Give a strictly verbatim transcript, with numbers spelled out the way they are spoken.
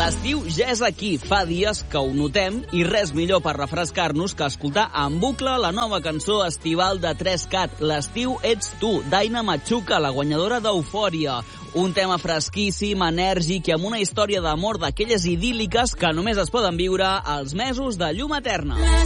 L'estiu ja és aquí, fa dies que ho notem, i res millor per refrescar-nos que escoltar en bucle la nova cançó estival de tres cat, L'estiu ets tu, d'Aina Machuca, la guanyadora d'Eufòria. Un tema fresquíssim, enèrgic i amb una història d'amor d'aquelles idíl·liques que només es poden viure als mesos de llum eterna.